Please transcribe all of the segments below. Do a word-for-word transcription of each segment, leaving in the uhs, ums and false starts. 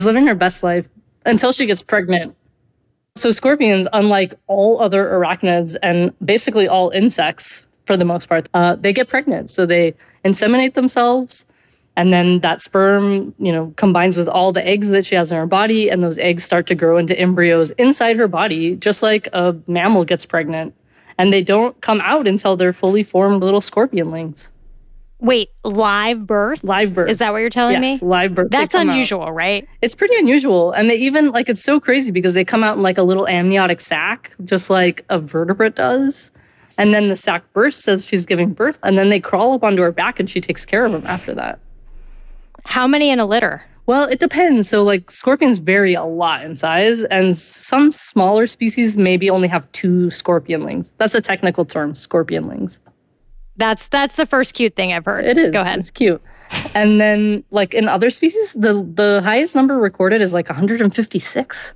living her best life until she gets pregnant. So scorpions, unlike all other arachnids and basically all insects for the most part, uh, they get pregnant. So they inseminate themselves, and then that sperm, you know, combines with all the eggs that she has in her body, and those eggs start to grow into embryos inside her body, just like a mammal gets pregnant. And they don't come out until they're fully formed little scorpionlings. Wait, live birth? Live birth. Is that what you're telling yes, me? Yes, live birth. That's unusual, out. Right? It's pretty unusual. And they even, like, it's so crazy because they come out in like a little amniotic sac, just like a vertebrate does. And then the sac bursts as she's giving birth. And then they crawl up onto her back and she takes care of them after that. How many in a litter? Well, it depends. So, like, scorpions vary a lot in size, and some smaller species maybe only have two scorpionlings. That's a technical term, scorpionlings. That's that's the first cute thing I've heard. It is. Go ahead. It's cute. And then, like, in other species, the the highest number recorded is like one hundred fifty-six.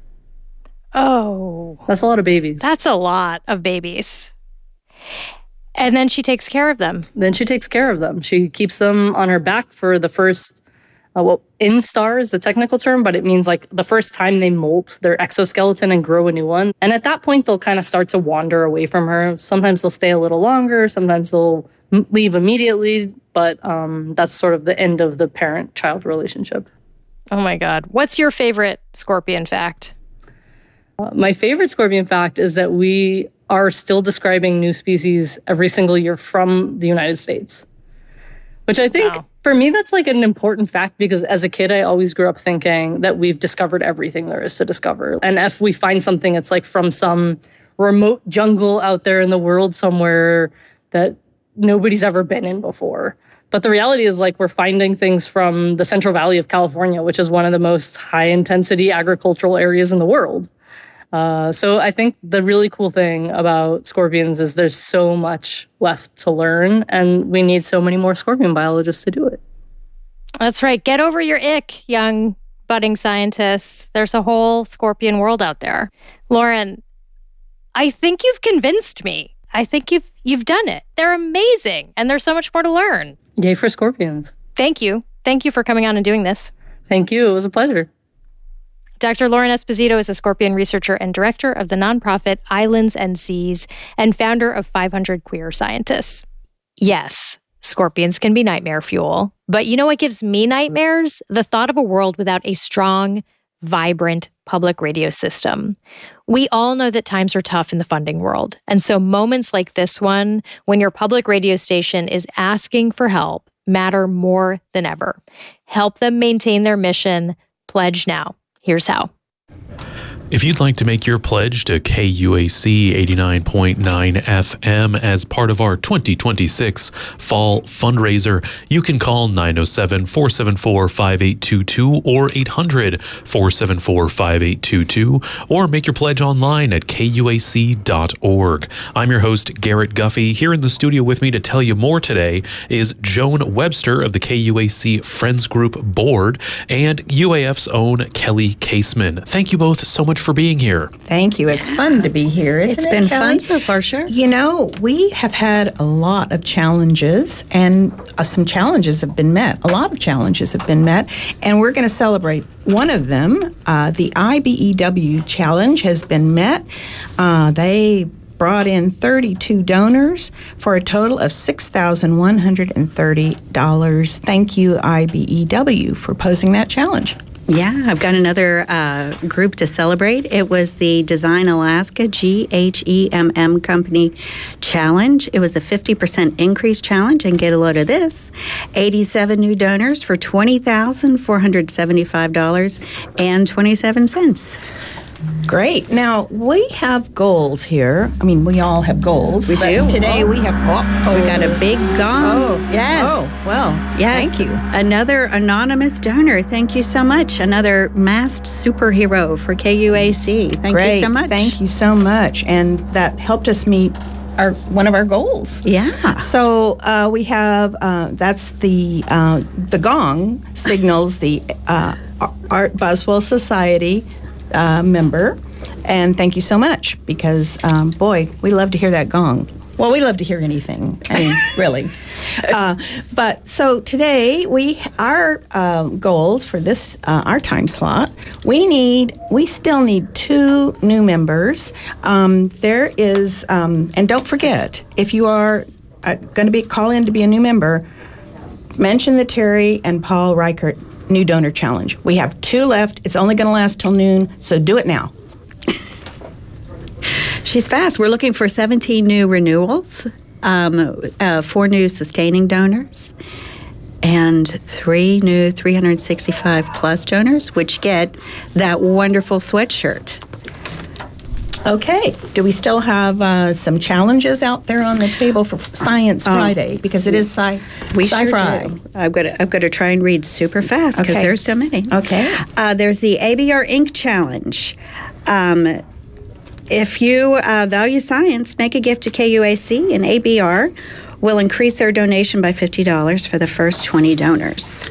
Oh. That's a lot of babies. That's a lot of babies. And then she takes care of them. Then she takes care of them. She keeps them on her back for the first, uh, well, instar is the technical term, but it means like the first time they molt their exoskeleton and grow a new one. And at that point, they'll kind of start to wander away from her. Sometimes they'll stay a little longer. Sometimes they'll m- leave immediately. But um, that's sort of the end of the parent-child relationship. Oh my God. What's your favorite scorpion fact? Uh, my favorite scorpion fact is that we are still describing new species every single year from the United States, which I think wow. for me, that's like an important fact because as a kid, I always grew up thinking that we've discovered everything there is to discover. And if we find something, it's like from some remote jungle out there in the world somewhere that nobody's ever been in before. But the reality is like we're finding things from the Central Valley of California, which is one of the most high intensity agricultural areas in the world. Uh, so I think the really cool thing about scorpions is there's so much left to learn, and we need so many more scorpion biologists to do it. That's right. Get over your ick, young budding scientists. There's a whole scorpion world out there. Lauren, I think you've convinced me. I think you've you've done it. They're amazing, and there's so much more to learn. Yay for scorpions. Thank you. Thank you for coming on and doing this. Thank you. It was a pleasure. Doctor Lauren Esposito is a scorpion researcher and director of the nonprofit Islands and Seas and founder of five hundred Queer Scientists. Yes, scorpions can be nightmare fuel, but you know what gives me nightmares? The thought of a world without a strong, vibrant public radio system. We all know that times are tough in the funding world, and so moments like this one, when your public radio station is asking for help, matter more than ever. Help them maintain their mission. Pledge now. Here's how. If you'd like to make your pledge to K U A C eighty-nine point nine F M as part of our twenty twenty-six fall fundraiser, you can call nine oh seven, four seven four, five eight two two or eight hundred, four seven four, five eight two two or make your pledge online at K U A C dot org. I'm your host, Garrett Guffey. Here in the studio with me to tell you more today is Joan Webster of the K U A C Friends Group Board and U A F's own Kelly Caseman. Thank you both so much for being here. Thank you. It's fun to be here, isn't It's it, been Kelly? fun so far, sure. You know, we have had a lot of challenges, and uh, some challenges have been met. A lot of challenges have been met, and we're going to celebrate one of them. Uh, the I B E W challenge has been met. Uh, they brought in thirty-two donors for a total of six thousand one hundred thirty dollars. Thank you, I B E W, for posing that challenge. Yeah, I've got another uh, group to celebrate. It was the Design Alaska G H E M M Company Challenge. It was a fifty percent increase challenge, and get a load of this. eighty-seven new donors for twenty thousand four hundred seventy-five dollars and twenty-seven cents. Great. Now, we have goals here. I mean, we all have goals. We do. Today we have... Oh, We got a big gong. Oh, yes. Oh, well, yes. thank you. Another anonymous donor. Thank you so much. Another masked superhero for K U A C. Thank Great. you so much. Thank you so much. And that helped us meet our one of our goals. Yeah. So uh, we have, uh, that's the, uh, the gong signals the uh, Art Boswell Society uh, member. And thank you so much because, um, boy, we love to hear that gong. Well, we love to hear anything. I mean, really. Uh, but so today, we our um, goals for this uh, our time slot. We need we still need two new members. Um, there is, um, and don't forget, if you are uh, going to be call in to be a new member, mention the Terry and Paul Reichert New Donor Challenge. We have two left. It's only going to last till noon, so do it now. She's fast. We're looking for seventeen new renewals, um, uh, four new sustaining donors, and three new three hundred sixty-five plus donors, which get that wonderful sweatshirt. Okay. Do we still have uh, some challenges out there on the table for Science oh. Friday? Because it is Sci We Sci sure Fri. do. I've got to, I've got to try and read super fast because okay. there's so many. Okay. Uh, there's the A B R Ink Challenge. Um, If you uh, value science, make a gift to K U A C, and A B R will increase their donation by fifty dollars for the first twenty donors.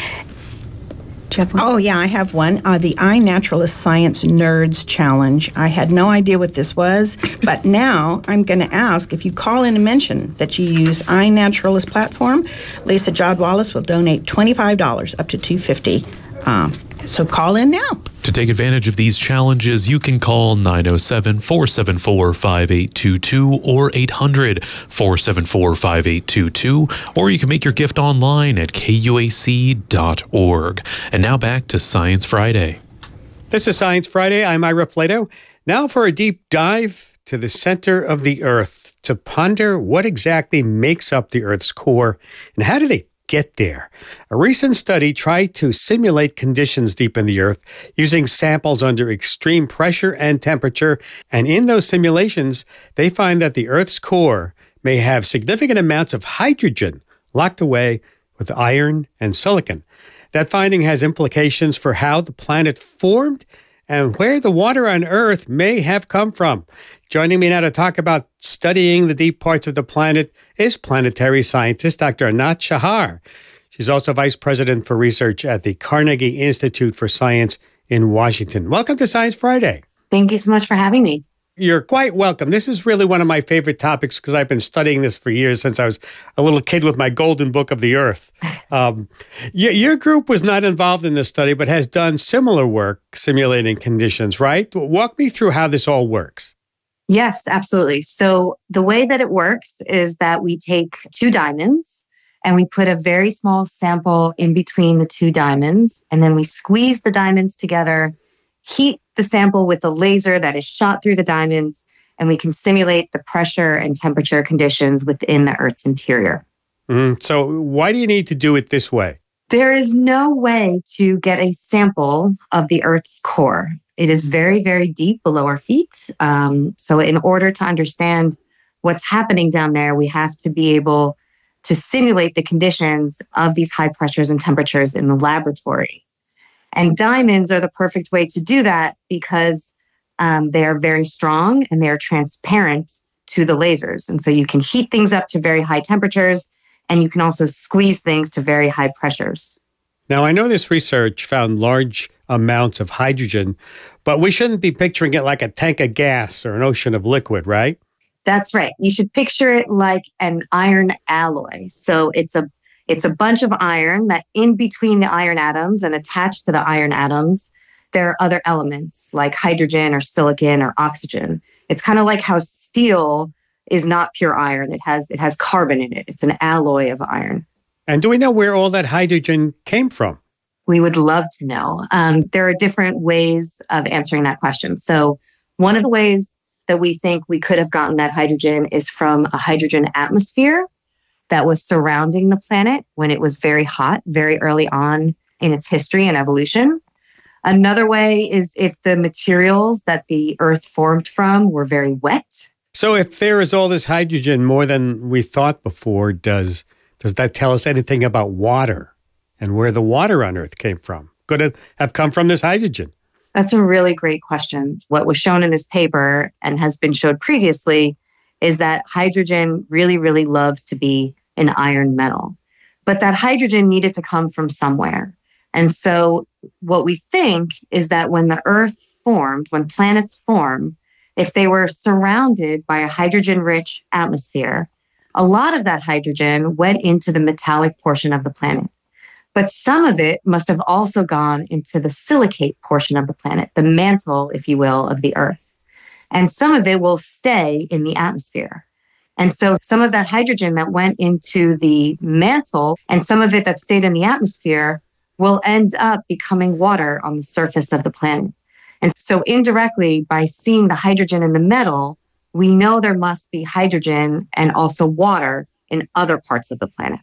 Do you have one? Oh, yeah, I have one. Uh, the iNaturalist Science Nerds Challenge. I had no idea what this was, but now I'm going to ask if you call in and mention that you use iNaturalist platform, Lisa Jod-Wallace will donate twenty-five dollars up to two hundred fifty dollars. Um, so call in now. To take advantage of these challenges, you can call nine oh seven, four seven four, five eight two two or eight hundred, four seven four, five eight two two, or you can make your gift online at K U A C dot org. And now back to Science Friday. This is Science Friday. I'm Ira Flato. Now for a deep dive to the center of the Earth to ponder what exactly makes up the Earth's core and how do they get there. A recent study tried to simulate conditions deep in the Earth using samples under extreme pressure and temperature, and in those simulations, they find that the Earth's core may have significant amounts of hydrogen locked away with iron and silicon. That finding has implications for how the planet formed and where the water on Earth may have come from. Joining me now to talk about studying the deep parts of the planet is planetary scientist Doctor Anat Shahar. She's also vice president for research at the Carnegie Institute for Science in Washington. Welcome to Science Friday. Thank you so much for having me. You're quite welcome. This is really one of my favorite topics because I've been studying this for years since I was a little kid with my Golden Book of the Earth. Um, y- your group was not involved in this study, but has done similar work simulating conditions, right? Walk me through how this all works. Yes, absolutely. So the way that it works is that we take two diamonds and we put a very small sample in between the two diamonds, and then we squeeze the diamonds together, heat the sample with a laser that is shot through the diamonds, and we can simulate the pressure and temperature conditions within the Earth's interior. Mm, so why do you need to do it this way? There is no way to get a sample of the Earth's core. It is very, very deep below our feet. Um, so in order to understand what's happening down there, we have to be able to simulate the conditions of these high pressures and temperatures in the laboratory. And diamonds are the perfect way to do that because um, they are very strong and they are transparent to the lasers. And so you can heat things up to very high temperatures, and you can also squeeze things to very high pressures. Now, I know this research found large amounts of hydrogen, but we shouldn't be picturing it like a tank of gas or an ocean of liquid, right? That's right. You should picture it like an iron alloy. So it's a it's a bunch of iron that in between the iron atoms and attached to the iron atoms, there are other elements like hydrogen or silicon or oxygen. It's kind of like how steel is not pure iron. It has it has carbon in it. It's an alloy of iron. And do we know where all that hydrogen came from? We would love to know. Um, there are different ways of answering that question. So one of the ways that we think we could have gotten that hydrogen is from a hydrogen atmosphere that was surrounding the planet when it was very hot, very early on in its history and evolution. Another way is if the materials that the Earth formed from were very wet. So if there is all this hydrogen more than we thought before, does does that tell us anything about water and where the water on Earth came from? Could it have come from this hydrogen? That's a really great question. What was shown in this paper and has been showed previously is that hydrogen really, really loves to be an iron metal. But that hydrogen needed to come from somewhere. And so what we think is that when the Earth formed, when planets form, if they were surrounded by a hydrogen-rich atmosphere, a lot of that hydrogen went into the metallic portion of the planet. But some of it must have also gone into the silicate portion of the planet, the mantle, if you will, of the Earth. And some of it will stay in the atmosphere. And so some of that hydrogen that went into the mantle and some of it that stayed in the atmosphere will end up becoming water on the surface of the planet. And so indirectly, by seeing the hydrogen in the metal, we know there must be hydrogen and also water in other parts of the planet.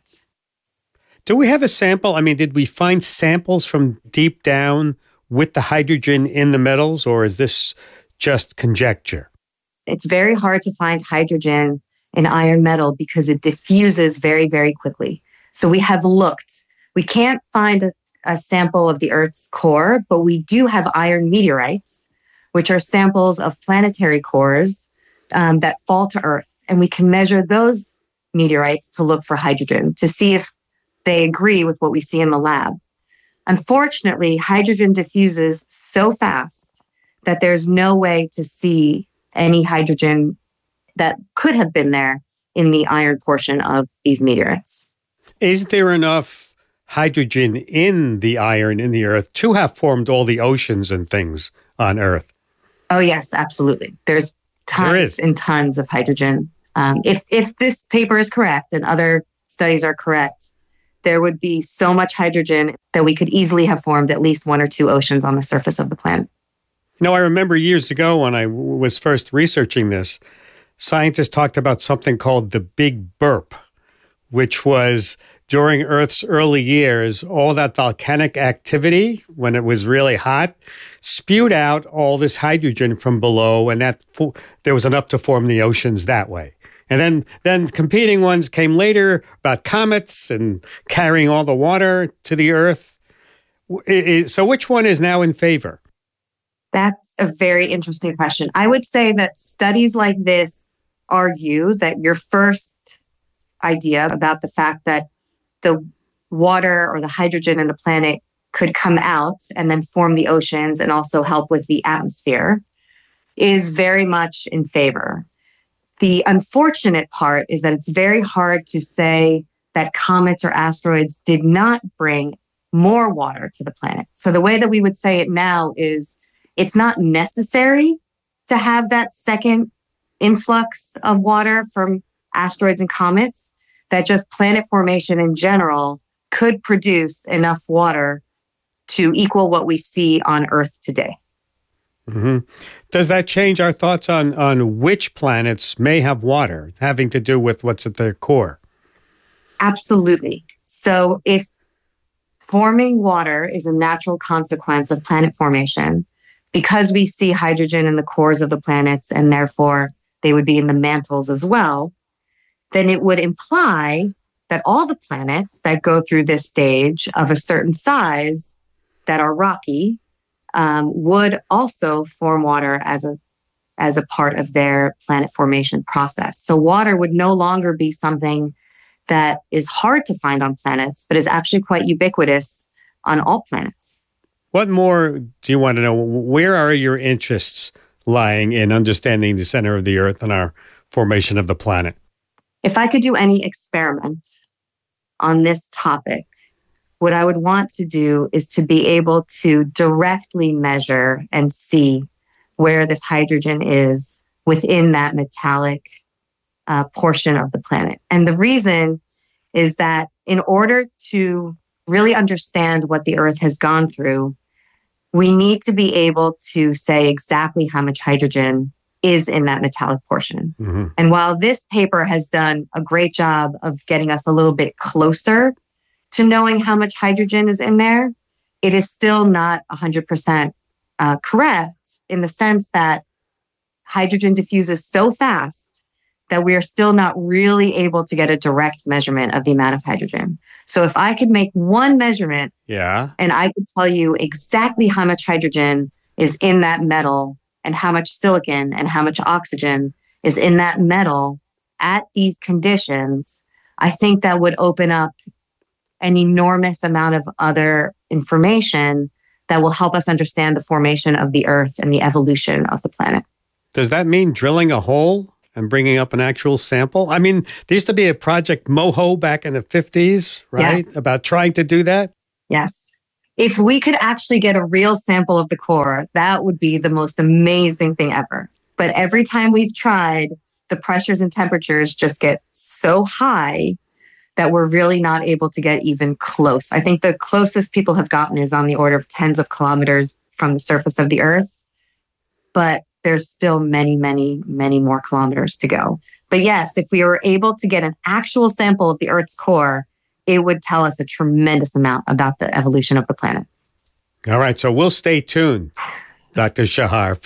Do we have a sample? I mean, did we find samples from deep down with the hydrogen in the metals, or is this just conjecture? It's very hard to find hydrogen in iron metal because it diffuses very, very quickly. So we have looked. We can't find a, a sample of the Earth's core, but we do have iron meteorites, which are samples of planetary cores um, that fall to Earth. And we can measure those meteorites to look for hydrogen, to see if they agree with what we see in the lab. Unfortunately, hydrogen diffuses so fast that there's no way to see any hydrogen that could have been there in the iron portion of these meteorites. Is there enough hydrogen in the iron in the Earth to have formed all the oceans and things on Earth? Oh, yes, absolutely. There's tons there is. and tons of hydrogen. Um, if if this paper is correct and other studies are correct, there would be so much hydrogen that we could easily have formed at least one or two oceans on the surface of the planet. You know, I remember years ago when I was first researching this, scientists talked about something called the Big Burp, which was during Earth's early years, all that volcanic activity, when it was really hot, spewed out all this hydrogen from below, and that fo- there was enough to form the oceans that way. And then, then competing ones came later about comets and carrying all the water to the Earth. So which one is now in favor? That's a very interesting question. I would say that studies like this argue that your first idea about the fact that the water or the hydrogen in the planet could come out and then form the oceans and also help with the atmosphere is very much in favor. The unfortunate part is that it's very hard to say that comets or asteroids did not bring more water to the planet. So the way that we would say it now is it's not necessary to have that second influx of water from asteroids and comets, that just planet formation in general could produce enough water to equal what we see on Earth today. Mm-hmm. Does that change our thoughts on, on which planets may have water, having to do with what's at their core? Absolutely. So if forming water is a natural consequence of planet formation, because we see hydrogen in the cores of the planets and therefore they would be in the mantles as well, then it would imply that all the planets that go through this stage of a certain size that are rocky um, would also form water as a as a part of their planet formation process. So water would no longer be something that is hard to find on planets, but is actually quite ubiquitous on all planets. What more do you want to know? Where are your interests lying in understanding the center of the Earth and our formation of the planet? If I could do any experiment on this topic, what I would want to do is to be able to directly measure and see where this hydrogen is within that metallic uh, portion of the planet. And the reason is that in order to really understand what the Earth has gone through, we need to be able to say exactly how much hydrogen is in that metallic portion. Mm-hmm. And while this paper has done a great job of getting us a little bit closer to knowing how much hydrogen is in there, it is still not one hundred percent uh, correct in the sense that hydrogen diffuses so fast that we are still not really able to get a direct measurement of the amount of hydrogen. So if I could make one measurement, yeah, and I could tell you exactly how much hydrogen is in that metal and how much silicon and how much oxygen is in that metal at these conditions, I think that would open up an enormous amount of other information that will help us understand the formation of the Earth and the evolution of the planet. Does that mean drilling a hole and bringing up an actual sample? I mean, there used to be a Project MOHO back in the fifties, right? Yes. About trying to do that. Yes. If we could actually get a real sample of the core, that would be the most amazing thing ever. But every time we've tried, the pressures and temperatures just get so high that we're really not able to get even close. I think the closest people have gotten is on the order of tens of kilometers from the surface of the Earth. But there's still many, many, many more kilometers to go. But yes, if we were able to get an actual sample of the Earth's core, it would tell us a tremendous amount about the evolution of the planet. All right, so we'll stay tuned, Doctor Shahar,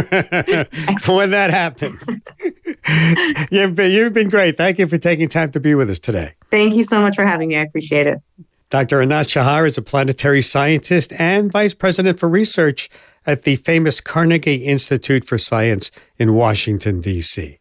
for when that happens. you've, been, you've been great. Thank you for taking time to be with us today. Thank you so much for having me. I appreciate it. Doctor Anat Shahar is a planetary scientist and vice president for research at the famous Carnegie Institute for Science in Washington, D C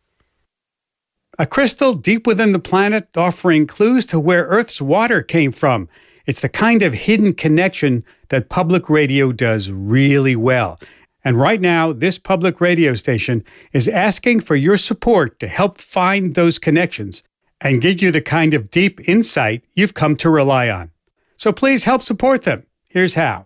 A crystal deep within the planet offering clues to where Earth's water came from. It's the kind of hidden connection that public radio does really well. And right now, this public radio station is asking for your support to help find those connections and give you the kind of deep insight you've come to rely on. So please help support them. Here's how.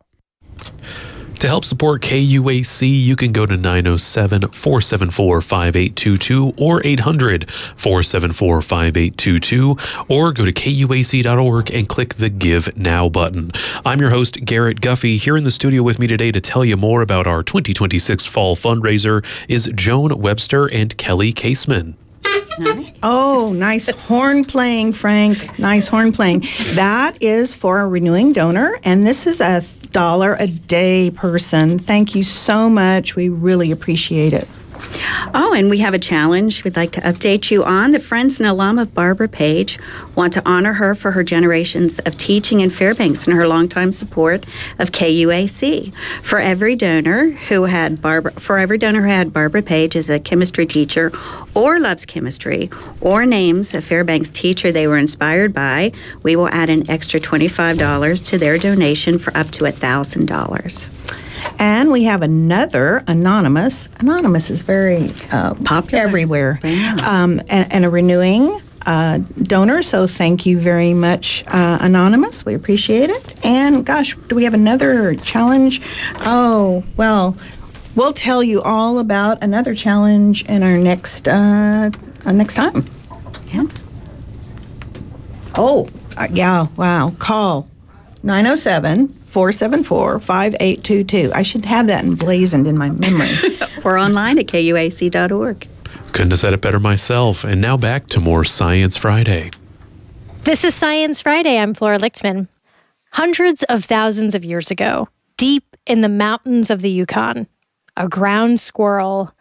To help support K U A C, you can go to nine oh seven, four seven four, five eight two two or eight hundred, four seven four, five eight two two, or go to K U A C dot org and click the Give Now button. I'm your host, Garrett Guffey. Here in the studio with me today to tell you more about our twenty twenty-six fall fundraiser is Joan Webster and Kelly Caseman. Oh, nice horn playing, Frank. Nice horn playing. That is for a renewing donor, and this is a dollar a day person. Thank you so much. We really appreciate it. Oh, and we have a challenge we'd like to update you on. The Friends and Alum of Barbara Page want to honor her for her generations of teaching in Fairbanks and her longtime support of K U A C. For every donor who had Barbara, for every donor who had Barbara Page as a chemistry teacher or loves chemistry or names a Fairbanks teacher they were inspired by, we will add an extra twenty-five dollars to their donation for up to one thousand dollars. And we have another anonymous. Anonymous is very uh, popular everywhere. Yeah. Um, and, and a renewing uh, donor. So thank you very much, uh, Anonymous. We appreciate it. And gosh, do we have another challenge? Oh, well, we'll tell you all about another challenge in our next uh, uh, next time. Yeah. Oh, uh, yeah. Wow. Call nine oh seven, four seven four, five eight two two. I should have that emblazoned in my memory. Or online at K U A C dot org. Couldn't have said it better myself. And now back to more Science Friday. This is Science Friday. I'm Flora Lichtman. Hundreds of thousands of years ago, deep in the mountains of the Yukon, a ground squirrel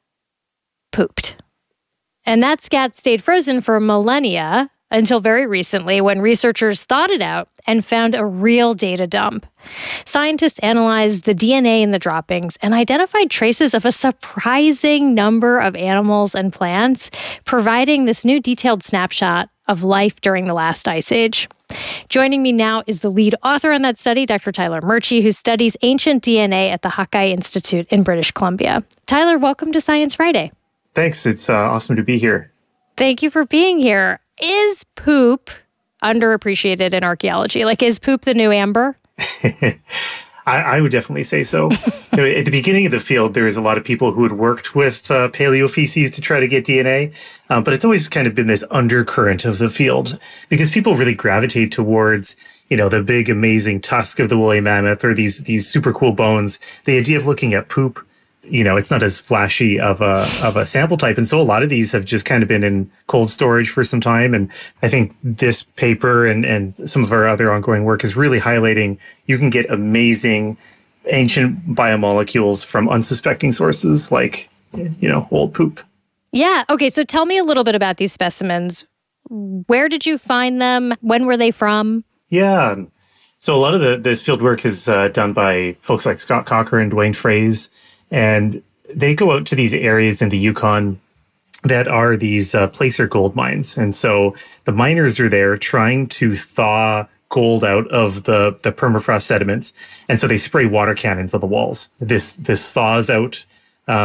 pooped. And that scat stayed frozen for millennia until very recently when researchers thawed it out and found a real data dump. Scientists analyzed the D N A in the droppings and identified traces of a surprising number of animals and plants, providing this new detailed snapshot of life during the last ice age. Joining me now is the lead author on that study, Doctor Tyler Murchie, who studies ancient D N A at the Hawkeye Institute in British Columbia. Tyler, welcome to Science Friday. Thanks. It's uh, awesome to be here. Thank you for being here. Is poop underappreciated in archaeology? Like, is poop the new amber? I, I would definitely say so. You know, at the beginning of the field, there was a lot of people who had worked with uh, paleofeces to try to get D N A, um, but it's always kind of been this undercurrent of the field because people really gravitate towards, you know, the big, amazing tusk of the woolly mammoth or these these super cool bones. The idea of looking at poop, you know, it's not as flashy of a of a sample type. And so a lot of these have just kind of been in cold storage for some time. And I think this paper and, and some of our other ongoing work is really highlighting you can get amazing ancient biomolecules from unsuspecting sources like, you know, old poop. Yeah. Okay. So tell me a little bit about these specimens. Where did you find them? When were they from? Yeah. So a lot of the this field work is uh, done by folks like Scott Cocker and Dwayne Fraze. And they go out to these areas in the Yukon that are these uh, placer gold mines. And so the miners are there trying to thaw gold out of the, the permafrost sediments. And so they spray water cannons on the walls. This this thaws out um,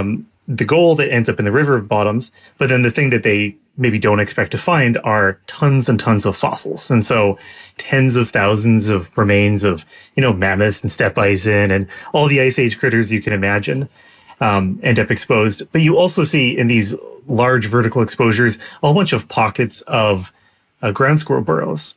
the gold that ends up in the river bottoms. But then the thing that they maybe don't expect to find are tons and tons of fossils. And so tens of thousands of remains of, you know, mammoths and steppe bison and all the ice age critters you can imagine um, end up exposed. But you also see in these large vertical exposures a whole bunch of pockets of uh, ground squirrel burrows.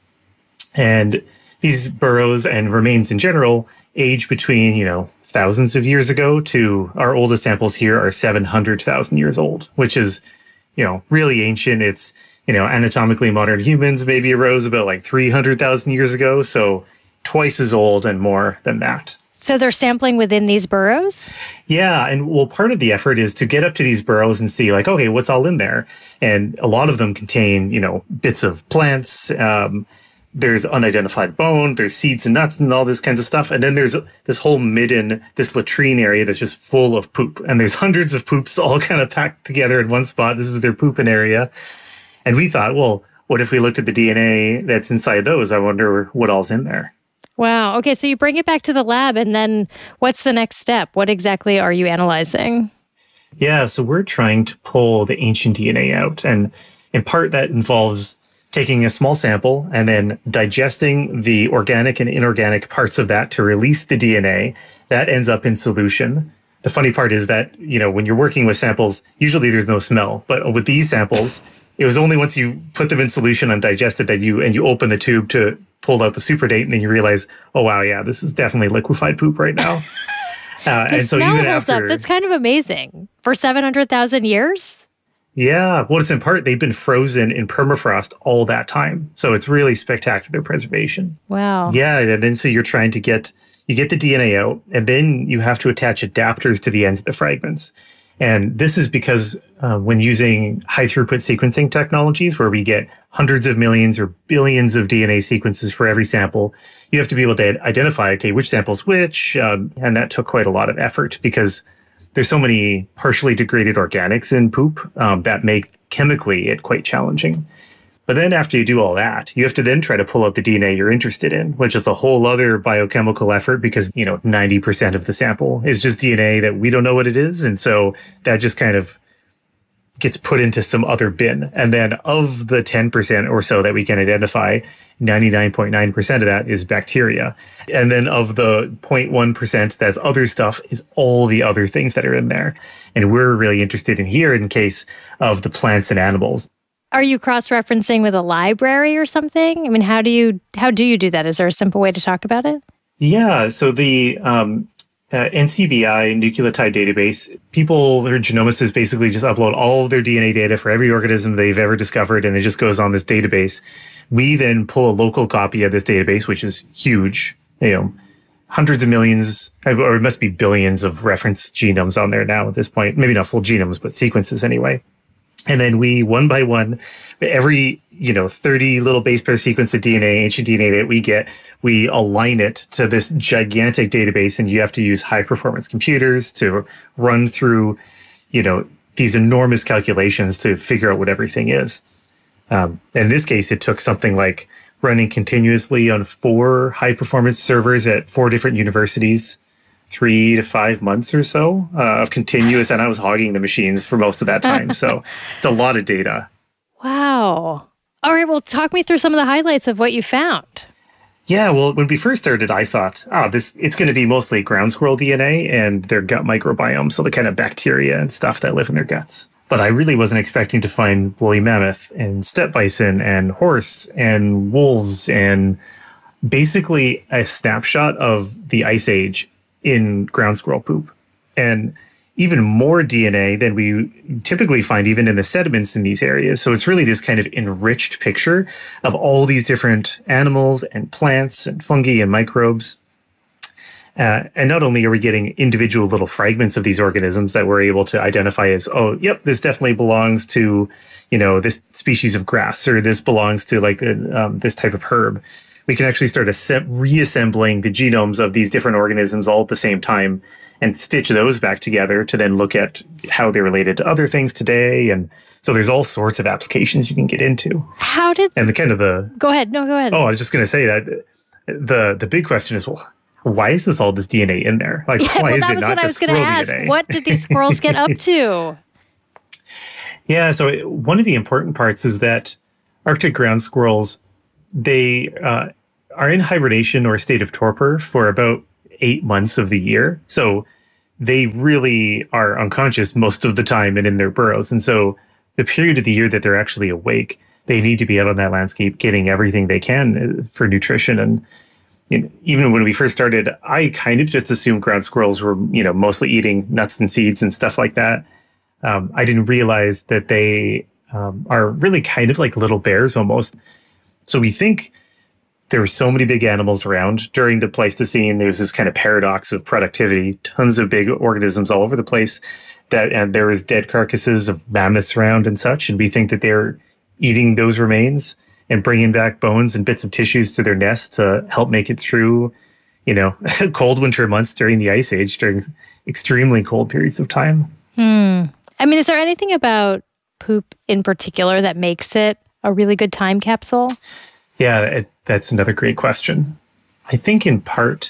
And these burrows and remains in general age between, you know, thousands of years ago to our oldest samples here are seven hundred thousand years old, which is, you know, really ancient. It's, you know, anatomically modern humans maybe arose about like three hundred thousand years ago. So twice as old and more than that. So they're sampling within these burrows? Yeah. And well, part of the effort is to get up to these burrows and see like, okay, what's all in there? And a lot of them contain, you know, bits of plants, um, there's unidentified bone, there's seeds and nuts and all this kinds of stuff. And then there's this whole midden, this latrine area that's just full of poop. And there's hundreds of poops all kind of packed together in one spot. This is their pooping area. And we thought, well, what if we looked at the D N A that's inside those? I wonder what all's in there. Wow. Okay, so you bring it back to the lab, and then what's the next step? What exactly are you analyzing? Yeah, so we're trying to pull the ancient D N A out. And in part, that involves taking a small sample and then digesting the organic and inorganic parts of that to release the D N A. That ends up in solution. The funny part is that, you know, when you're working with samples, usually there's no smell. But with these samples, it was only once you put them in solution and digested that you, and you open the tube to pull out the superdate, and then you realize, oh, wow, yeah, this is definitely liquefied poop right now. Uh, the and so smell even holds after, up. That's kind of amazing. For seven hundred thousand years? Yeah. Well, it's in part, they've been frozen in permafrost all that time. So it's really spectacular preservation. Wow. Yeah. And then so you're trying to get, you get the D N A out, and then you have to attach adapters to the ends of the fragments. And this is because uh, when using high throughput sequencing technologies, where we get hundreds of millions or billions of D N A sequences for every sample, you have to be able to identify, okay, which sample's which. Um, and that took quite a lot of effort because there's so many partially degraded organics in poop um, that make chemically it quite challenging. But then after you do all that, you have to then try to pull out the D N A you're interested in, which is a whole other biochemical effort because, you know, ninety percent of the sample is just D N A that we don't know what it is. And so that just kind of gets put into some other bin. And then of the ten percent or so that we can identify, ninety-nine point nine percent of that is bacteria. And then of the zero point one percent that's other stuff is all the other things that are in there. And we're really interested in here in case of the plants and animals. Are you cross-referencing with a library or something? I mean, how do you how do you do that? Is there a simple way to talk about it? Yeah, so the um, uh, N C B I nucleotide database, people or genomicists basically just upload all of their D N A data for every organism they've ever discovered, and it just goes on this database. We then pull a local copy of this database, which is huge, you know, hundreds of millions, or it must be billions of reference genomes on there now at this point. Maybe not full genomes, but sequences anyway. And then we, one by one, every, you know, thirty little base pair sequence of D N A, ancient D N A that we get, we align it to this gigantic database. And you have to use high performance computers to run through, you know, these enormous calculations to figure out what everything is. Um, in this case, it took something like running continuously on four high performance servers at four different universities, three to five months or so uh, of continuous, and I was hogging the machines for most of that time. So it's a lot of data. Wow. All right, well, talk me through some of the highlights of what you found. Yeah, well, when we first started, I thought, oh, this it's going to be mostly ground squirrel D N A and their gut microbiome, so the kind of bacteria and stuff that live in their guts. But I really wasn't expecting to find woolly mammoth and steppe bison and horse and wolves and basically a snapshot of the ice age in ground squirrel poop, and even more D N A than we typically find even in the sediments in these areas. So it's really this kind of enriched picture of all these different animals and plants and fungi and microbes. Uh, and not only are we getting individual little fragments of these organisms that we're able to identify as, oh, yep, this definitely belongs to, you know, this species of grass, or this belongs to like um, this type of herb. We can actually start assemb- reassembling the genomes of these different organisms all at the same time and stitch those back together to then look at how they're related to other things today. And so there's all sorts of applications you can get into. How did... And the kind of the... Go ahead. No, go ahead. Oh, I was just going to say that the the big question is, well, why is this all this D N A in there? Like, yeah, why well, is that it was not what just I was squirrel ask. D N A? What did these squirrels get up to? Yeah, so one of the important parts is that Arctic ground squirrels, they uh, are in hibernation or a state of torpor for about eight months of the year. So they really are unconscious most of the time and in their burrows. And so the period of the year that they're actually awake, they need to be out on that landscape getting everything they can for nutrition. And you know, even when we first started, I kind of just assumed ground squirrels were, you know, mostly eating nuts and seeds and stuff like that. Um, I didn't realize that they um, are really kind of like little bears almost. So we think there were so many big animals around during the Pleistocene. There's this kind of paradox of productivity, tons of big organisms all over the place, that and there was dead carcasses of mammoths around and such. And we think that they're eating those remains and bringing back bones and bits of tissues to their nest to help make it through, you know, cold winter months during the Ice Age, during extremely cold periods of time. Hmm. I mean, is there anything about poop in particular that makes it a really good time capsule? Yeah, it, that's another great question. I think in part,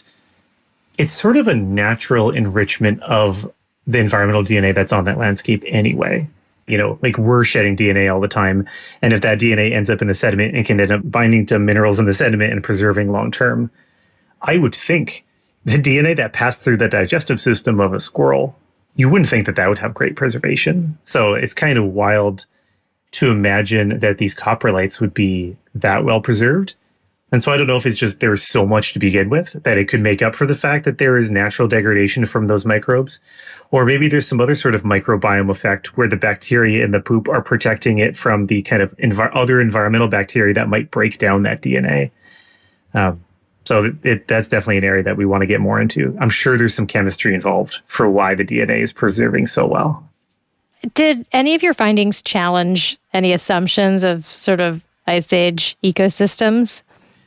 it's sort of a natural enrichment of the environmental D N A that's on that landscape anyway. You know, like we're shedding D N A all the time. And if that D N A ends up in the sediment, it can end up binding to minerals in the sediment and preserving long term. I would think the D N A that passed through the digestive system of a squirrel, you wouldn't think that that would have great preservation. So it's kind of wild to imagine that these coprolites would be that well preserved. And so I don't know if it's just there's so much to begin with that it could make up for the fact that there is natural degradation from those microbes. Or maybe there's some other sort of microbiome effect where the bacteria in the poop are protecting it from the kind of env- other environmental bacteria that might break down that D N A. Um, so it, it, that's definitely an area that we want to get more into. I'm sure there's some chemistry involved for why the D N A is preserving so well. Did any of your findings challenge any assumptions of sort of Ice Age ecosystems?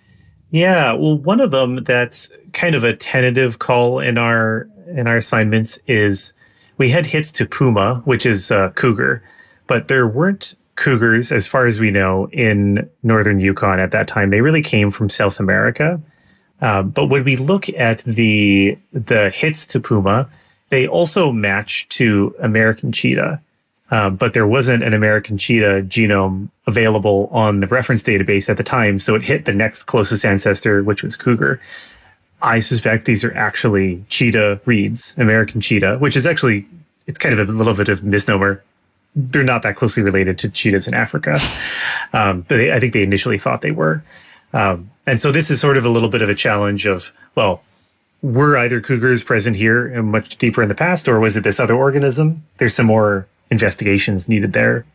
Yeah, well, one of them that's kind of a tentative call in our in our assignments is we had hits to puma, which is uh, cougar, but there weren't cougars, as far as we know, in northern Yukon at that time. They really came from South America. Uh, but when we look at the the hits to puma, they also match to American cheetah. Um, but there wasn't an American cheetah genome available on the reference database at the time, so it hit the next closest ancestor, which was cougar. I suspect these are actually cheetah reeds, American cheetah, which is actually, it's kind of a little bit of a misnomer. They're not that closely related to cheetahs in Africa. Um, but they, I think they initially thought they were. Um, and so this is sort of a little bit of a challenge of, well, were either cougars present here and much deeper in the past, or was it this other organism? There's some more investigations needed there.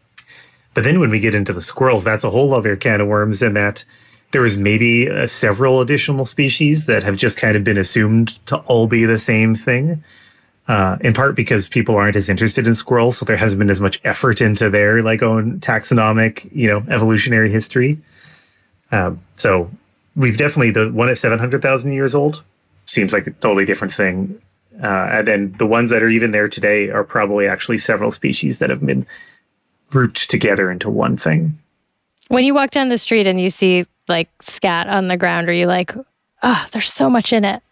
But then when we get into the squirrels, that's a whole other can of worms, in that there is maybe uh, several additional species that have just kind of been assumed to all be the same thing, uh, in part because people aren't as interested in squirrels, so there hasn't been as much effort into their like own taxonomic, you know, evolutionary history. Um, so we've definitely, the one at seven hundred thousand years old seems like a totally different thing. Uh, and then the ones that are even there today are probably actually several species that have been grouped together into one thing. When you walk down the street and you see like scat on the ground, are you like, oh, there's so much in it?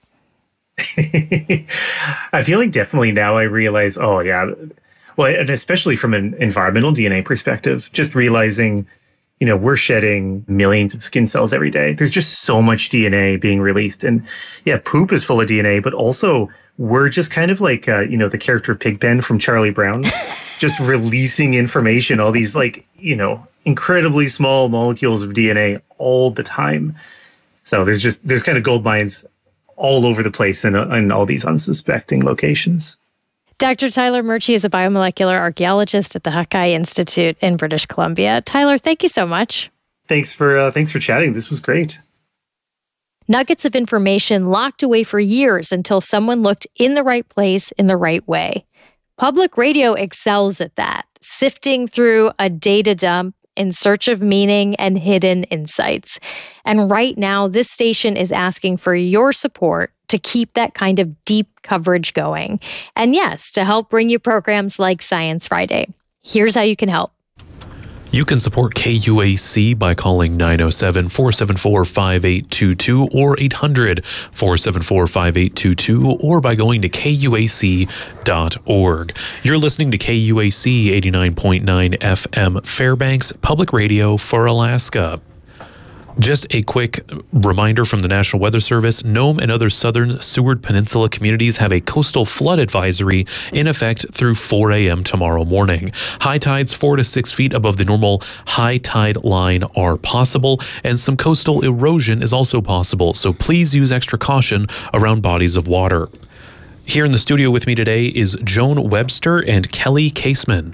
I feel like definitely now I realize, oh yeah. Well, and especially from an environmental D N A perspective, just realizing, you know, we're shedding millions of skin cells every day. There's just so much D N A being released. And yeah, poop is full of D N A, but also we're just kind of like, uh, you know, the character Pigpen from Charlie Brown, just releasing information, all these like, you know, incredibly small molecules of D N A all the time. So there's just, there's kind of gold mines all over the place in, in all these unsuspecting locations. Doctor Tyler Murchie is a biomolecular archaeologist at the Hakai Institute in British Columbia. Tyler, thank you so much. Thanks for uh, thanks for chatting. This was great. Nuggets of information locked away for years until someone looked in the right place in the right way. Public radio excels at that, sifting through a data dump in search of meaning and hidden insights. And right now, this station is asking for your support to keep that kind of deep coverage going. And yes, to help bring you programs like Science Friday. Here's how you can help. You can support K U A C by calling nine oh seven, four seven four, five eight two two or eight hundred, four seven four, five eight two two or by going to K U A C dot org. You're listening to K U A C eighty-nine point nine F M Fairbanks Public Radio for Alaska. Just a quick reminder from the National Weather Service, Nome and other southern Seward Peninsula communities have a coastal flood advisory in effect through four a.m. tomorrow morning. High tides four to six feet above the normal high tide line are possible, and some coastal erosion is also possible, so please use extra caution around bodies of water. Here in the studio with me today is Joan Webster and Kelly Caseman.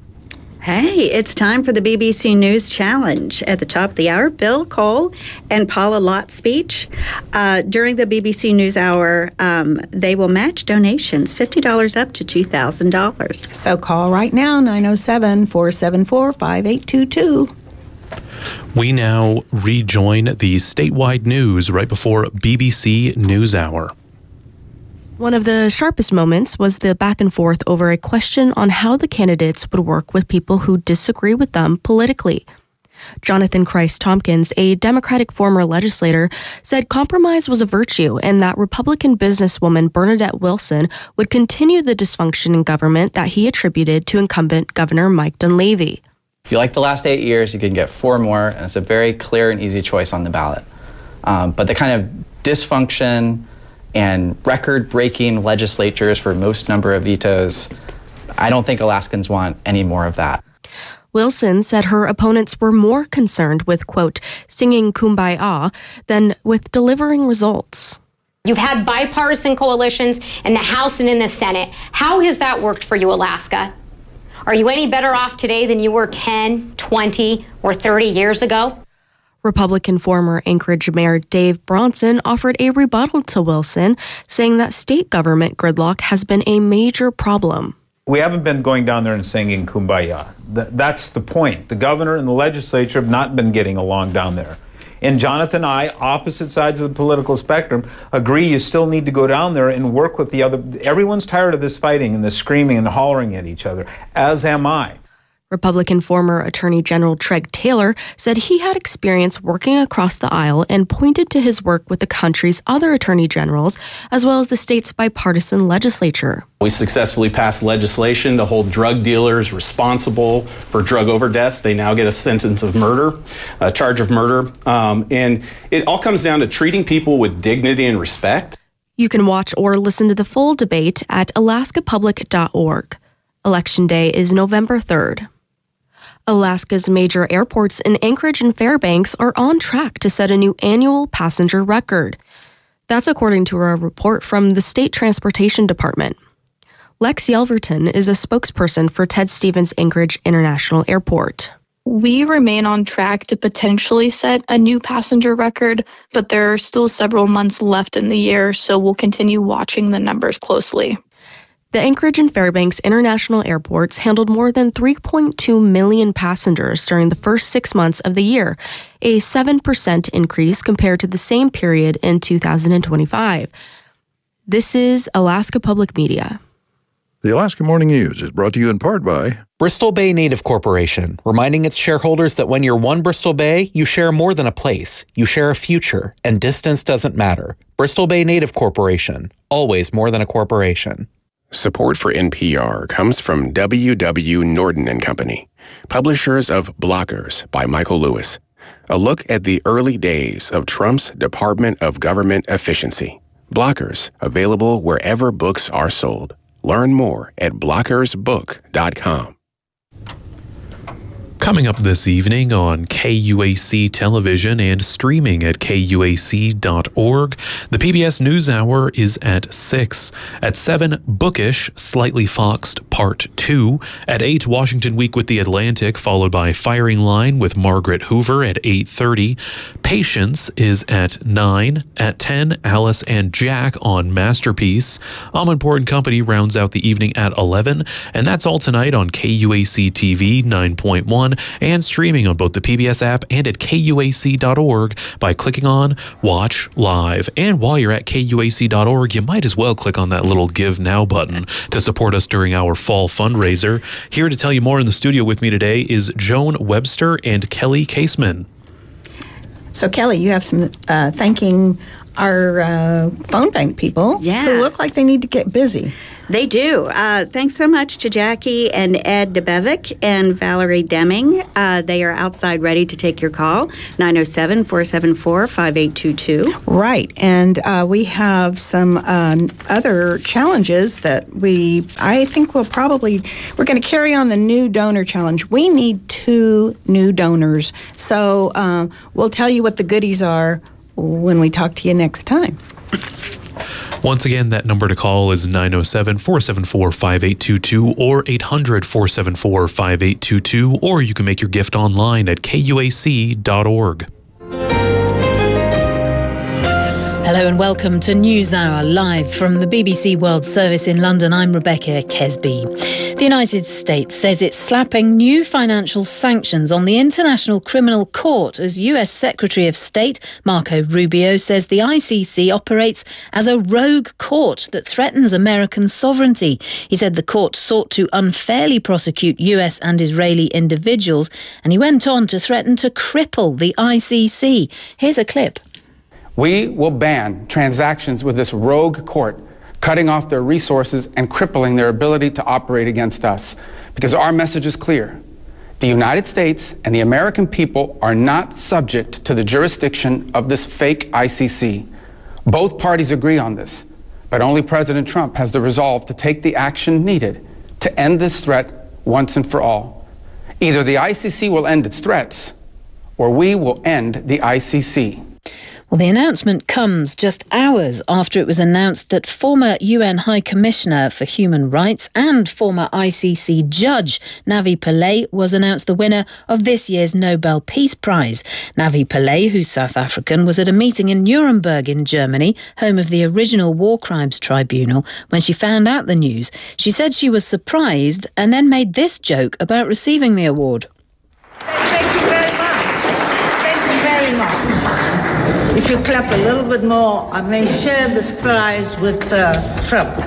Hey, it's time for the B B C News Challenge. At the top of the hour, Bill Cole and Paula Lott's speech. Uh, during the B B C News Hour, um, they will match donations, fifty dollars up to two thousand dollars. So call right now, nine oh seven, four seven four, five eight two two. We now rejoin the statewide news right before B B C News Hour. One of the sharpest moments was the back and forth over a question on how the candidates would work with people who disagree with them politically. Jonathan Christ Tompkins, a Democratic former legislator, said compromise was a virtue and that Republican businesswoman Bernadette Wilson would continue the dysfunction in government that he attributed to incumbent Governor Mike Dunleavy. If you like the last eight years, you can get four more, and it's a very clear and easy choice on the ballot. Um, but the kind of dysfunction and record-breaking legislatures for most number of vetoes, I don't think Alaskans want any more of that. Wilson said her opponents were more concerned with, quote, singing Kumbaya than with delivering results. You've had bipartisan coalitions in the House and in the Senate. How has that worked for you, Alaska? Are you any better off today than you were ten, twenty, or thirty years ago? Republican former Anchorage Mayor Dave Bronson offered a rebuttal to Wilson, saying that state government gridlock has been a major problem. We haven't been going down there and singing Kumbaya. Th- that's the point. The governor and the legislature have not been getting along down there. And Jonathan and I, opposite sides of the political spectrum, agree you still need to go down there and work with the other. Everyone's tired of this fighting and this screaming and hollering at each other, as am I. Republican former Attorney General Treg Taylor said he had experience working across the aisle and pointed to his work with the country's other attorney generals, as well as the state's bipartisan legislature. We successfully passed legislation to hold drug dealers responsible for drug overdose. They now get a sentence of murder, a charge of murder. Um, and it all comes down to treating people with dignity and respect. You can watch or listen to the full debate at alaska public dot org. Election Day is November third. Alaska's major airports in Anchorage and Fairbanks are on track to set a new annual passenger record. That's according to a report from the State Transportation Department. Lex Yelverton is a spokesperson for Ted Stevens Anchorage International Airport. We remain on track to potentially set a new passenger record, but there are still several months left in the year, so we'll continue watching the numbers closely. The Anchorage and Fairbanks International Airports handled more than three point two million passengers during the first six months of the year, a seven percent increase compared to the same period in two thousand twenty-five. This is Alaska Public Media. The Alaska Morning News is brought to you in part by Bristol Bay Native Corporation, reminding its shareholders that when you're one Bristol Bay, you share more than a place. You share a future, and distance doesn't matter. Bristol Bay Native Corporation, always more than a corporation. Support for N P R comes from W W. Norton and Company, publishers of Blockers by Michael Lewis, a look at the early days of Trump's Department of Government Efficiency. Blockers, available wherever books are sold. Learn more at blockers book dot com. Coming up this evening on K U A C Television and streaming at K U A C dot org, the P B S NewsHour is at six. At seven, Bookish, Slightly Foxed Part two. At eight, Washington Week with the Atlantic, followed by Firing Line with Margaret Hoover at eight thirty. Patience is at nine. At ten, Alice and Jack on Masterpiece. Amanpour and Company rounds out the evening at eleven. And that's all tonight on K U A C T V nine point one. on and streaming on both the P B S app and at K U A C dot org by clicking on Watch Live. And while you're at K U A C dot org, you might as well click on that little Give Now button to support us during our fall fundraiser. Here to tell you more in the studio with me today is Joan Webster and Kelly Caseman. So, Kelly, you have some uh, thanking our uh, phone bank people yeah. who look like they need to get busy. They do. Uh, thanks so much to Jackie and Ed DeBevick and Valerie Deming. Uh, they are outside ready to take your call, nine oh seven, four seven four, five eight two two. Right. And uh, we have some uh, other challenges that we, I think we'll probably, we're going to carry on the new donor challenge. We need two new donors. So uh, we'll tell you what the goodies are when we talk to you next time. Once again, that number to call is nine oh seven, four seven four, five eight two two or eight hundred, four seven four, five eight two two, or you can make your gift online at K U A C dot org. Hello and welcome to NewsHour, live from the B B C World Service in London. I'm Rebecca Kesby. The United States says it's slapping new financial sanctions on the International Criminal Court as U S Secretary of State Marco Rubio says the I C C operates as a rogue court that threatens American sovereignty. He said the court sought to unfairly prosecute U S and Israeli individuals, and he went on to threaten to cripple the I C C. Here's a clip. We will ban transactions with this rogue court, cutting off their resources and crippling their ability to operate against us. Because our message is clear. The United States and the American people are not subject to the jurisdiction of this fake I C C. Both parties agree on this, but only President Trump has the resolve to take the action needed to end this threat once and for all. Either the I C C will end its threats, or we will end the I C C. Well, the announcement comes just hours after it was announced that former U N High Commissioner for Human Rights and former I C C judge Navi Pillay was announced the winner of this year's Nobel Peace Prize. Navi Pillay, who's South African, was at a meeting in Nuremberg in Germany, home of the original War Crimes Tribunal, when she found out the news. She said she was surprised and then made this joke about receiving the award. Thank you very much. Thank you very much. If you clap a little bit more, I may share this prize with uh, Trump.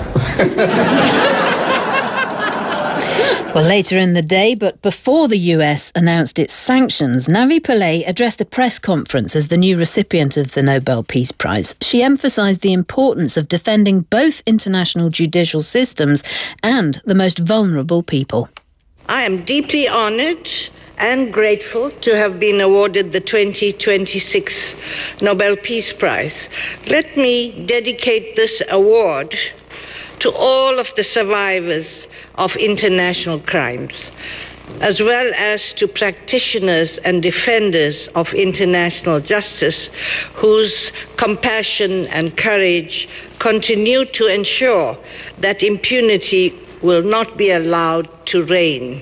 Well, later in the day, but before the U S announced its sanctions, Navi Pillay addressed a press conference as the new recipient of the Nobel Peace Prize. She emphasised the importance of defending both international judicial systems and the most vulnerable people. I am deeply honoured and grateful to have been awarded the twenty twenty-six Nobel Peace Prize. Let me dedicate this award to all of the survivors of international crimes, as well as to practitioners and defenders of international justice whose compassion and courage continue to ensure that impunity will not be allowed to reign.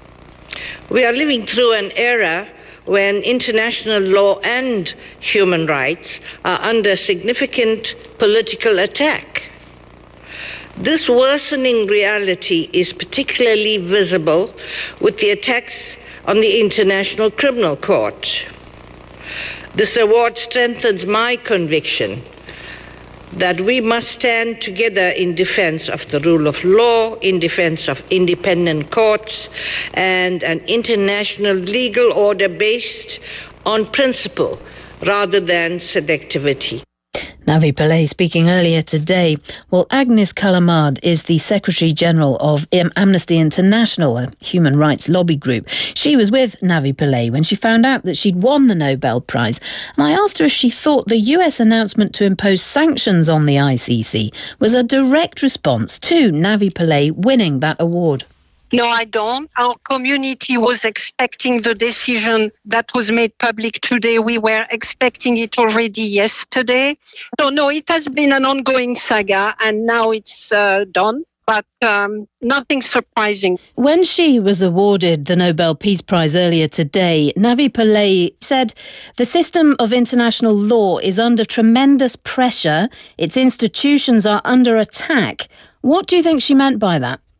We are living through an era when international law and human rights are under significant political attack. This worsening reality is particularly visible with the attacks on the International Criminal Court. This award strengthens my conviction that we must stand together in defense of the rule of law, in defense of independent courts, and an international legal order based on principle rather than selectivity. Navi Pillay speaking earlier today. Well, Agnes Callamard is the Secretary-General of Amnesty International, a human rights lobby group. She was with Navi Pillay when she found out that she'd won the Nobel Prize. And I asked her if she thought the U S announcement to impose sanctions on the I C C was a direct response to Navi Pillay winning that award. No, I don't. Our community was expecting the decision that was made public today. We were expecting it already yesterday. So, no, it has been an ongoing saga, and now it's uh, done. But um, nothing surprising. When she was awarded the Nobel Peace Prize earlier today, Navi Pillay said the system of international law is under tremendous pressure. Its institutions are under attack. What do you think she meant by that?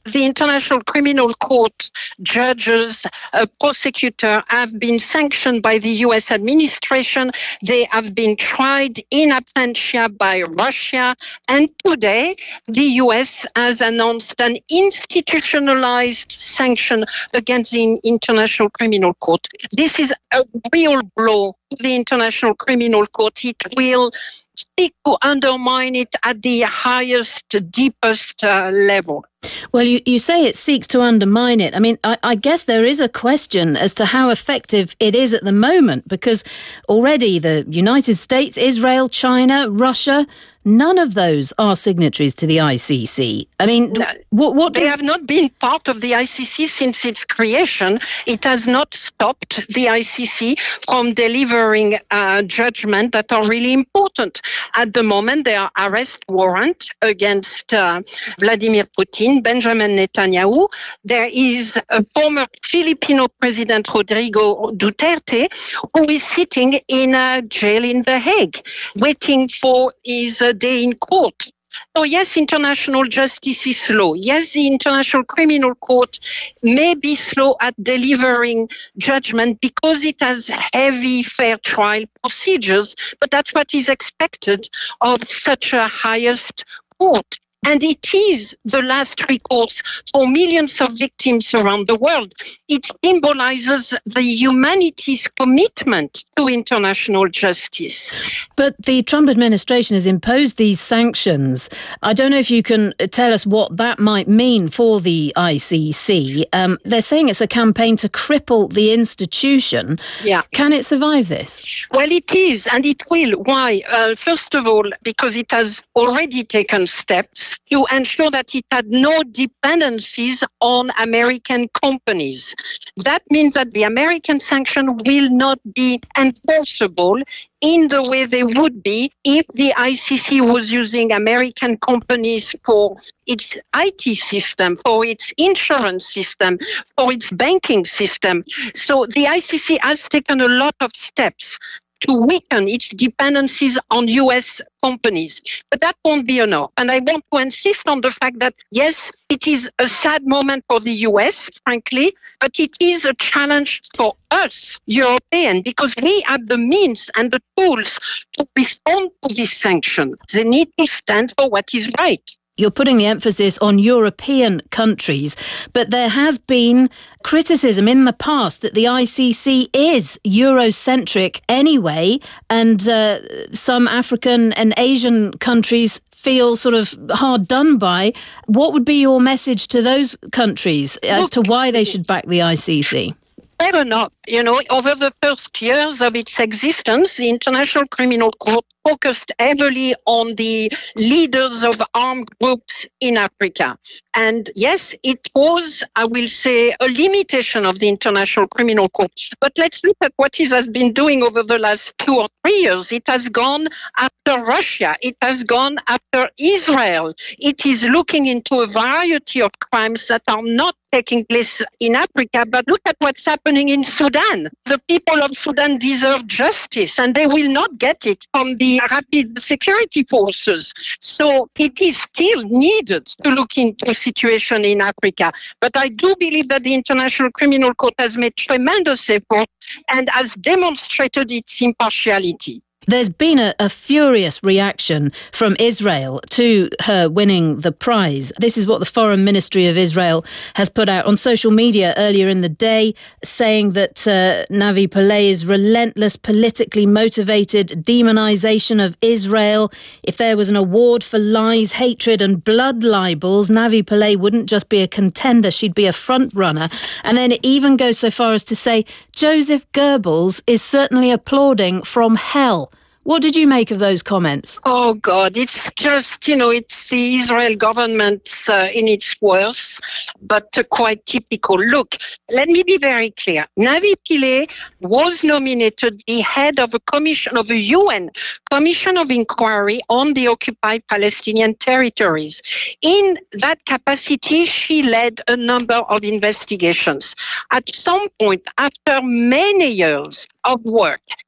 the International Criminal Court judges, uh, prosecutor have been sanctioned by the U S administration. They have been tried in absentia by Russia. And today, the U S has announced an institutionalized sanction against the International Criminal Court. This is a real blow to the International Criminal Court. It will seek to undermine it at the highest, deepest uh, level. Well, you, you say it seeks to undermine it. I mean, I, I guess there is a question as to how effective it is at the moment, because already the United States, Israel, China, Russia, none of those are signatories to the I C C. I mean, no, what, what they does... have not been part of the I C C since its creation. It has not stopped the I C C from delivering uh, judgment that are really important. At the moment, there are arrest warrants against uh, Vladimir Putin, Benjamin Netanyahu. There is a former Filipino president, Rodrigo Duterte, who is sitting in a jail in The Hague, waiting for his uh, day in court. So yes, international justice is slow. Yes, the International Criminal Court may be slow at delivering judgment because it has heavy fair trial procedures, but that's what is expected of such a highest court. And it is the last recourse for millions of victims around the world. It symbolizes the humanity's commitment to international justice. But the Trump administration has imposed these sanctions. I don't know if you can tell us what that might mean for the I C C. Um, they're saying it's a campaign to cripple the institution. Yeah. Can it survive this? Well, it is, and it will. Why? Uh, first of all, because it has already taken steps to ensure that it had no dependencies on American companies. That means that the American sanction will not be enforceable in the way they would be if the I C C was using American companies for its I T system, for its insurance system, for its banking system. So the I C C has taken a lot of steps to weaken its dependencies on U S companies. But that won't be enough. And I want to insist on the fact that, yes, it is a sad moment for the U S, frankly, but it is a challenge for us, Europeans, because we have the means and the tools to respond to this sanction. They need to stand for what is right. You're putting the emphasis on European countries, but there has been criticism in the past that the I C C is Eurocentric anyway, and uh, some African and Asian countries feel sort of hard done by. What would be your message to those countries as Look, to why they should back the I C C? Fair enough. You know, over the first years of its existence, the International Criminal Court focused heavily on the leaders of armed groups in Africa. And yes, it was, I will say, a limitation of the International Criminal Court. But let's look at what it has been doing over the last two or three years. It has gone after Russia. It has gone after Israel. It is looking into a variety of crimes that are not taking place in Africa. But look at what's happening in Sudan. The people of Sudan deserve justice, and they will not get it from the rapid security forces. So it is still needed to look into the situation in Africa. But I do believe that the International Criminal Court has made tremendous effort and has demonstrated its impartiality. There's been a, a furious reaction from Israel to her winning the prize. This is what the Foreign Ministry of Israel has put out on social media earlier in the day, saying that uh, Navi Pillay's relentless, politically motivated demonization of Israel, if there was an award for lies, hatred and blood libels, Navi Pillay wouldn't just be a contender, she'd be a front runner. And then it even goes so far as to say Joseph Goebbels is certainly applauding from hell. What did you make of those comments? Oh, God, it's just, you know, it's the Israel government uh, in its worst, but uh, quite typical. Look, let me be very clear. Navi Pillay was nominated the head of a commission, of a U N Commission of Inquiry on the occupied Palestinian territories. In that capacity, she led a number of investigations. At some point, after many years of work, and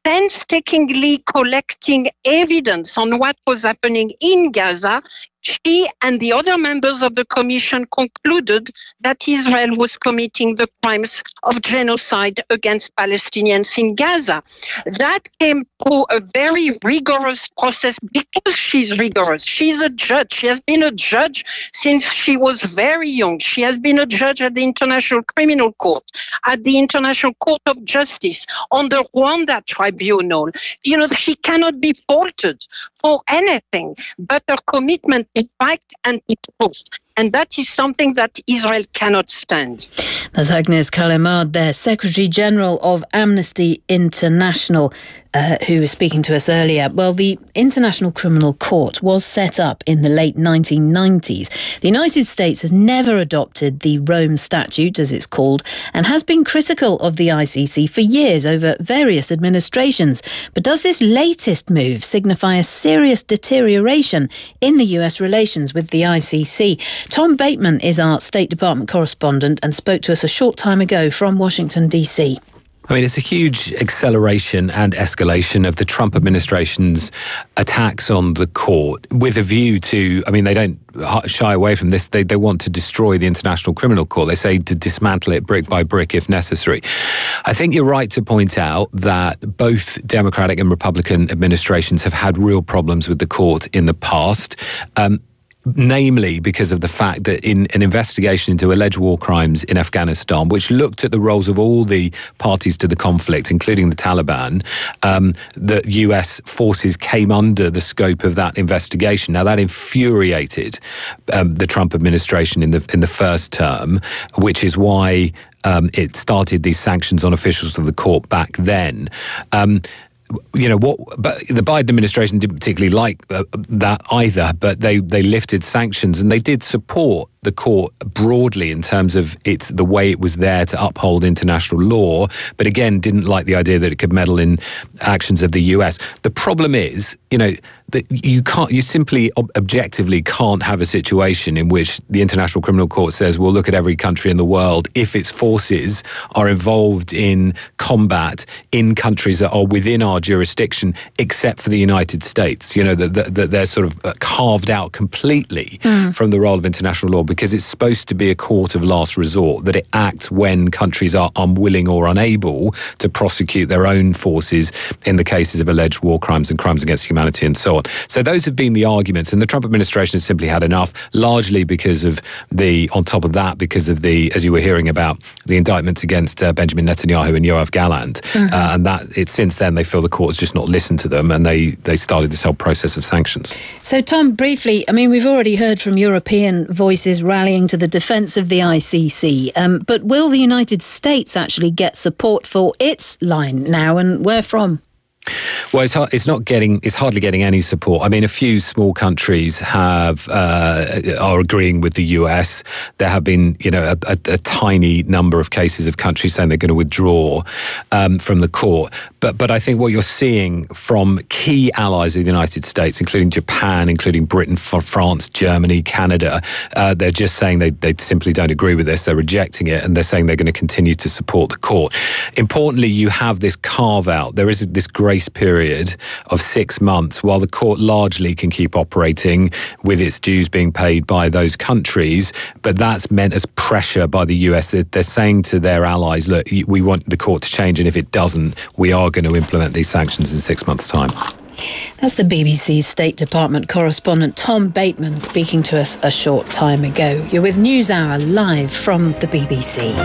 painstakingly collecting evidence on what was happening in Gaza, she and the other members of the commission concluded that Israel was committing the crimes of genocide against Palestinians in Gaza. That came through a very rigorous process because she's rigorous. She's a judge. She has been a judge since she was very young. She has been a judge at the International Criminal Court, at the International Court of Justice, on the Rwanda Tribunal. You know, she cannot be faulted for anything but her commitment to fact and to truth. And that is something that Israel cannot stand. That's Agnes Callamard there, Secretary General of Amnesty International, uh, who was speaking to us earlier. Well, the International Criminal Court was set up in the late nineteen nineties. The United States has never adopted the Rome Statute, as it's called, and has been critical of the I C C for years over various administrations. But does this latest move signify a serious deterioration in the U S relations with the I C C? Tom Bateman is our State Department correspondent and spoke to us a short time ago from Washington, D C. I mean, it's a huge acceleration and escalation of the Trump administration's attacks on the court with a view to, I mean, they don't shy away from this. They, they want to destroy the International Criminal Court. They say to dismantle it brick by brick if necessary. I think you're right to point out that both Democratic and Republican administrations have had real problems with the court in the past. Um, Namely, because of the fact that in an investigation into alleged war crimes in Afghanistan, which looked at the roles of all the parties to the conflict, including the Taliban, um, the U S forces came under the scope of that investigation. Now, that infuriated um, the Trump administration in the in the first term, which is why um, it started these sanctions on officials of the court back then. Um, You know what? But the Biden administration didn't particularly like uh, that either. But they they lifted sanctions and they did support the court broadly in terms of its the way it was there to uphold international law. But again, didn't like the idea that it could meddle in actions of the U S. The problem is, you know, that you can't, you simply ob- objectively can't have a situation in which the International Criminal Court says, we'll look at every country in the world if its forces are involved in combat in countries that are within our jurisdiction, except for the United States. You know, that, that, that they're sort of carved out completely mm. from the role of international law, because it's supposed to be a court of last resort, that it acts when countries are unwilling or unable to prosecute their own forces in the cases of alleged war crimes and crimes against humanity and so on. So those have been the arguments, and the Trump administration has simply had enough, largely because of the, on top of that, because of the, as you were hearing about, the indictments against uh, Benjamin Netanyahu and Yoav Gallant. Mm-hmm. Uh, and that it's since then they feel the court's just not listened to them, and they, they started this whole process of sanctions. So, Tom, briefly, I mean, we've already heard from European voices rallying to the defence of the I C C, um, but will the United States actually get support for its line now, and where from? Well, it's, hard, it's not getting, it's hardly getting any support. I mean, a few small countries have uh, are agreeing with the U S. There have been, you know, a, a, a tiny number of cases of countries saying they're going to withdraw um, from the court. But but I think what you're seeing from key allies of the United States, including Japan, including Britain, France, Germany, Canada, uh, they're just saying they, they simply don't agree with this. They're rejecting it, and they're saying they're going to continue to support the court. Importantly, you have this carve out. There is this grace period of six months while the court largely can keep operating with its dues being paid by those countries, but that's meant as pressure by the U S. They're saying to their allies, look, we want the court to change, and if it doesn't, we are going to implement these sanctions in six months' time. That's the B B C's State Department correspondent Tom Bateman speaking to us a short time ago. You're with NewsHour live from the B B C.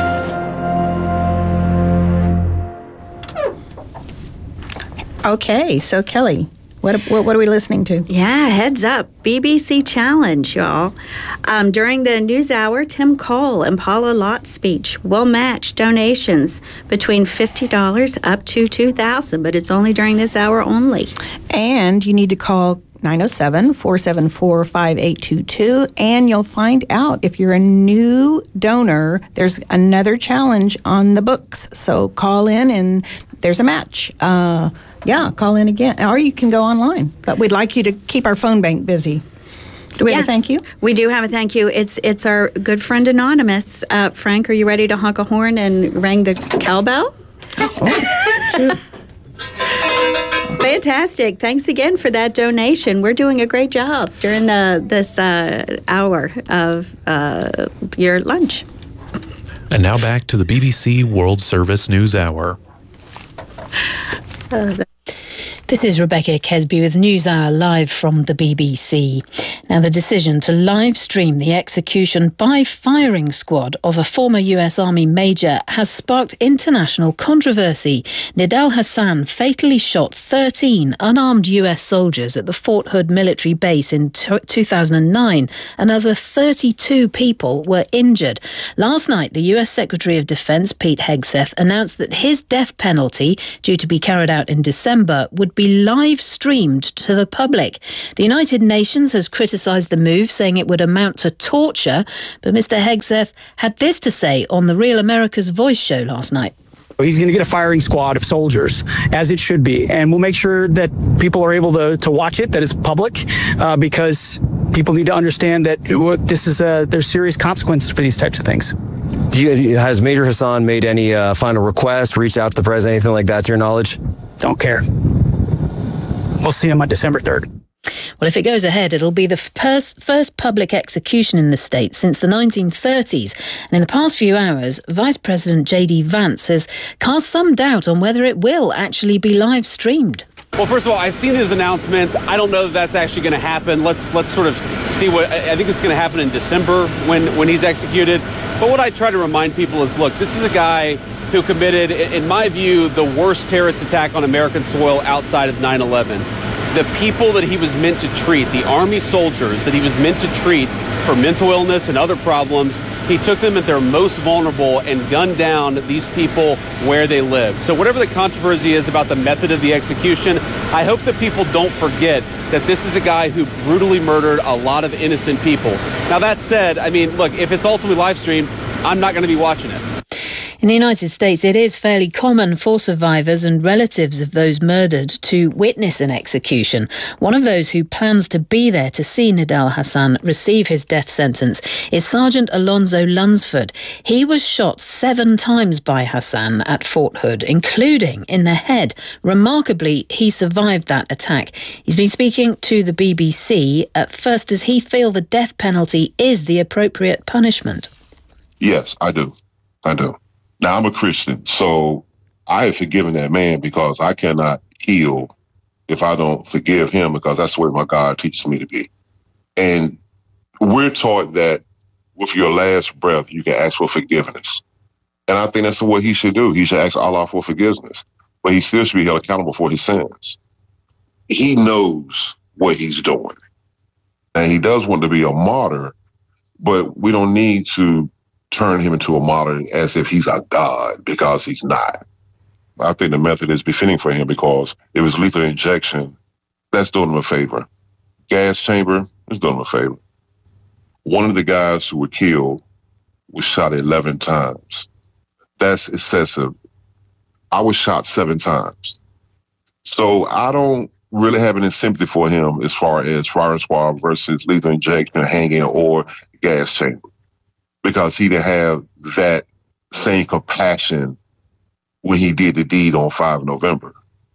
Okay, so Kelly, what, what what are we listening to? Yeah, heads up, B B C Challenge, y'all. Um, during the news hour, Tim Cole and Paula Lott's speech will match donations between fifty dollars up to two thousand dollars, but it's only during this hour only. And you need to call nine oh seven, four seven four, five eight two two, and you'll find out if you're a new donor, there's another challenge on the books. So call in and there's a match. Uh, yeah, call in again. Or you can go online. But we'd like you to keep our phone bank busy. Do we yeah. have a thank you? We do have a thank you. It's it's our good friend Anonymous. Uh, Frank, are you ready to honk a horn and ring the cowbell? Oh, Fantastic. Thanks again for that donation. We're doing a great job during the this uh, hour of uh, your lunch. And now back to the B B C World Service News Hour. Uh, This is Rebecca Kesby with NewsHour live from the B B C. Now, the decision to live stream the execution by firing squad of a former U S Army major has sparked international controversy. Nidal Hasan fatally shot thirteen unarmed U S soldiers at the Fort Hood military base in two thousand nine. Another thirty-two people were injured. Last night, the U S Secretary of Defense, Pete Hegseth, announced that his death penalty, due to be carried out in December, would be live streamed to the public. The United Nations has criticised the move, saying it would amount to torture, but Mister Hegseth had this to say on the Real America's Voice show last night. He's going to get a firing squad of soldiers, as it should be, and we'll make sure that people are able to, to watch it, that it's public, uh, because people need to understand that this is a, there's serious consequences for these types of things. Do you, has Major Hasan made any uh, final requests, reached out to the president, anything like that, to your knowledge? Don't care. We'll see him on December third. Well, if it goes ahead, it'll be the first, first public execution in the state since the nineteen thirties. And in the past few hours, Vice President J D Vance has cast some doubt on whether it will actually be live streamed. Well, first of all, I've seen his announcements. I don't know that that's actually going to happen. Let's let's sort of see what I think it's going to happen in December when, when he's executed. But what I try to remind people is, look, this is a guy who committed, in my view, the worst terrorist attack on American soil outside of nine eleven. The people that he was meant to treat, the Army soldiers that he was meant to treat for mental illness and other problems, he took them at their most vulnerable and gunned down these people where they lived. So whatever the controversy is about the method of the execution, I hope that people don't forget that this is a guy who brutally murdered a lot of innocent people. Now, that said, I mean, look, if it's ultimately live streamed, I'm not going to be watching it. In the United States, it is fairly common for survivors and relatives of those murdered to witness an execution. One of those who plans to be there to see Nidal Hasan receive his death sentence is Sergeant Alonzo Lunsford. He was shot seven times by Hasan at Fort Hood, including in the head. Remarkably, he survived that attack. He's been speaking to the B B C. At first, does he feel the death penalty is the appropriate punishment? Yes, I do. I do. Now, I'm a Christian, so I have forgiven that man because I cannot heal if I don't forgive him, because that's the way my God teaches me to be. And we're taught that with your last breath, you can ask for forgiveness. And I think that's what he should do. He should ask Allah for forgiveness, but he still should be held accountable for his sins. He knows what he's doing, and he does want to be a martyr, but we don't need to turn him into a martyr as if he's a god, because he's not. I think the method is befitting for him, because if it's lethal injection, that's doing him a favor. Gas chamber is doing him a favor. One of the guys who were killed was shot eleven times. That's excessive. I was shot seven times. So I don't really have any sympathy for him as far as firing squad versus lethal injection, hanging, or gas chamber, because he didn't have that same compassion when he did the deed on the fifth of November.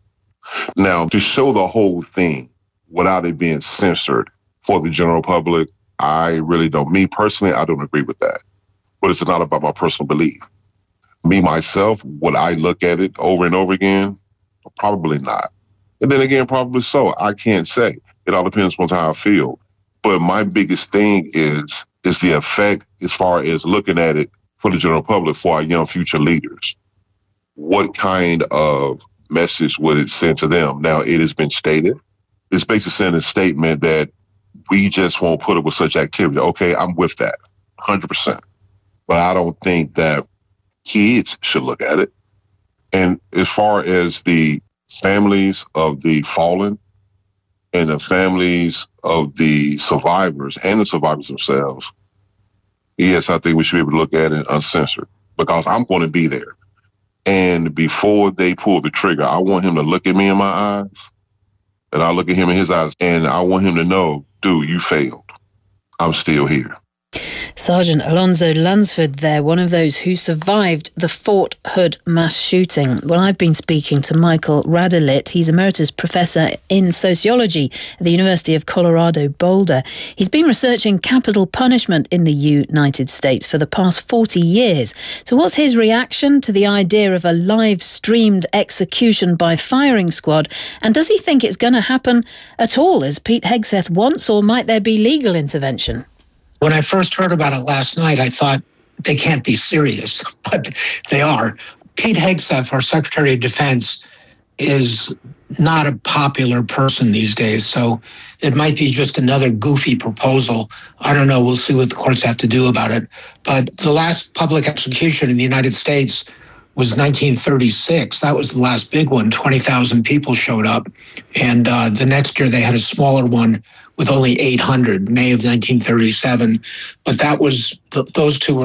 Now, to show the whole thing without it being censored for the general public, I really don't. Me personally, I don't agree with that. But it's not about my personal belief. Me, myself, would I look at it over and over again? Probably not. And then again, probably so. I can't say. It all depends on how I feel. But my biggest thing is is the effect as far as looking at it for the general public, for our young future leaders. What kind of message would it send to them? Now, it has been stated. It's basically sending a statement that we just won't put up with such activity. Okay, I'm with that, one hundred percent. But I don't think that kids should look at it. And as far as the families of the fallen and the families of the survivors and the survivors themselves, yes, I think we should be able to look at it uncensored, because I'm going to be there. And before they pull the trigger, I want him to look at me in my eyes, and I look at him in his eyes, and I want him to know, dude, you failed. I'm still here. Sergeant Alonzo Lunsford there, one of those who survived the Fort Hood mass shooting. Well, I've been speaking to Michael Radelit. He's Emeritus Professor in Sociology at the University of Colorado Boulder. He's been researching capital punishment in the United States for the past forty years. So what's his reaction to the idea of a live-streamed execution by firing squad? And does he think it's going to happen at all, as Pete Hegseth wants, or might there be legal intervention? When I first heard about it last night, I thought they can't be serious, but they are. Pete Hegseth, our Secretary of Defense, is not a popular person these days, so it might be just another goofy proposal. I don't know. We'll see what the courts have to do about it. But the last public execution in the United States was nineteen thirty-six. That was the last big one. twenty thousand people showed up. And uh, the next year they had a smaller one with only eight hundred, May of nineteen thirty-seven. But that was, th- those two were